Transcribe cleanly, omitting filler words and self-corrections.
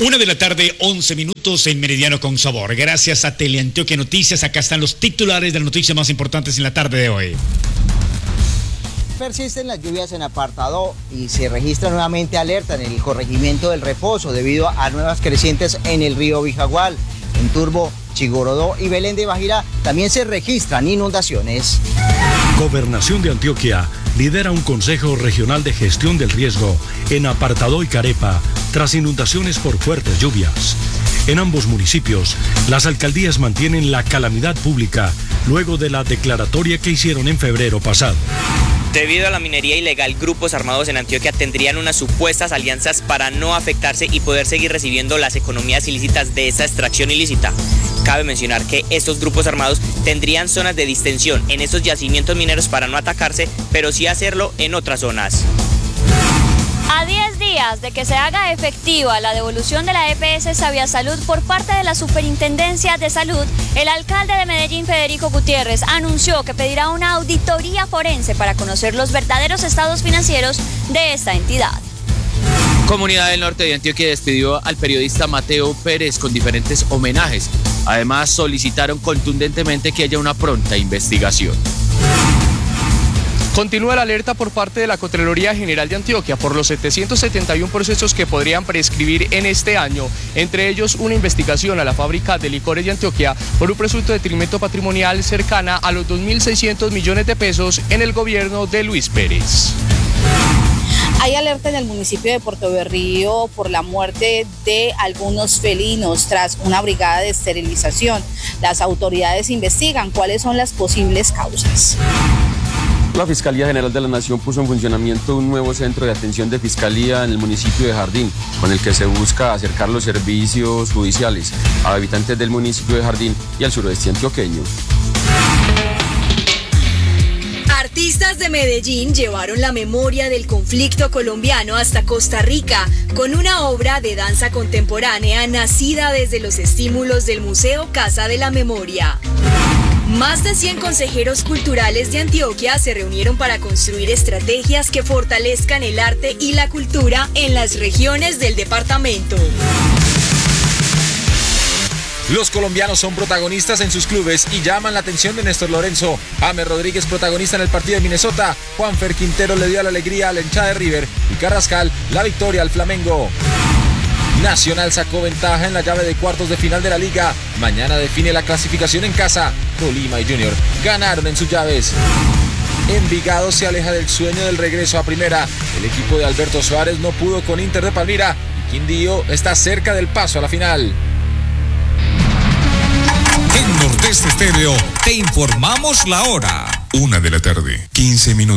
1:11 p.m. en Meridiano con Sabor. Gracias a Teleantioquia Noticias. Acá están los titulares de las noticias más importantes en la tarde de hoy. Persisten las lluvias en Apartadó y se registra nuevamente alerta en el corregimiento del Reposo debido a nuevas crecientes en el río Vijagual. En Turbo, Chigorodó y Belén de Bajira también se registran inundaciones. Gobernación de Antioquia lidera un Consejo Regional de Gestión del Riesgo en Apartadó y Carepa tras inundaciones por fuertes lluvias. En ambos municipios, las alcaldías mantienen la calamidad pública luego de la declaratoria que hicieron en febrero pasado. Debido a la minería ilegal, grupos armados en Antioquia tendrían unas supuestas alianzas para no afectarse y poder seguir recibiendo las economías ilícitas de esa extracción ilícita. Cabe mencionar que estos grupos armados tendrían zonas de distensión en estos yacimientos mineros para no atacarse, pero sí hacerlo en otras zonas. A 10 días de que se haga efectiva la devolución de la EPS Saviasalud por parte de la Superintendencia de Salud, el alcalde de Medellín, Federico Gutiérrez, anunció que pedirá una auditoría forense para conocer los verdaderos estados financieros de esta entidad. Comunidad del Norte de Antioquia despidió al periodista Mateo Pérez con diferentes homenajes. Además, solicitaron contundentemente que haya una pronta investigación. Continúa la alerta por parte de la Contraloría General de Antioquia por los 771 procesos que podrían prescribir en este año, entre ellos una investigación a la fábrica de licores de Antioquia por un presunto detrimento patrimonial cercana a los 2.600 millones de pesos en el gobierno de Luis Pérez. Hay alerta en el municipio de Portoberrío por la muerte de algunos felinos tras una brigada de esterilización. Las autoridades investigan cuáles son las posibles causas. La Fiscalía General de la Nación puso en funcionamiento un nuevo centro de atención de fiscalía en el municipio de Jardín, con el que se busca acercar los servicios judiciales a habitantes del municipio de Jardín y al suroeste antioqueño. Artistas de Medellín llevaron la memoria del conflicto colombiano hasta Costa Rica con una obra de danza contemporánea nacida desde los estímulos del Museo Casa de la Memoria. Más de 100 consejeros culturales de Antioquia se reunieron para construir estrategias que fortalezcan el arte y la cultura en las regiones del departamento. Los colombianos son protagonistas en sus clubes y llaman la atención de Néstor Lorenzo. James Rodríguez, protagonista en el partido de Minnesota. Juanfer Quintero le dio la alegría a la hinchada de River y Carrascal la victoria al Flamengo. Nacional sacó ventaja en la llave de cuartos de final de la liga. Mañana define la clasificación en casa. Tolima y Junior ganaron en sus llaves. Envigado se aleja del sueño del regreso a primera. El equipo de Alberto Suárez no pudo con Inter de Palmira y Quindío está cerca del paso a la final. En Nordeste Estéreo te informamos la hora. 1:15 p.m.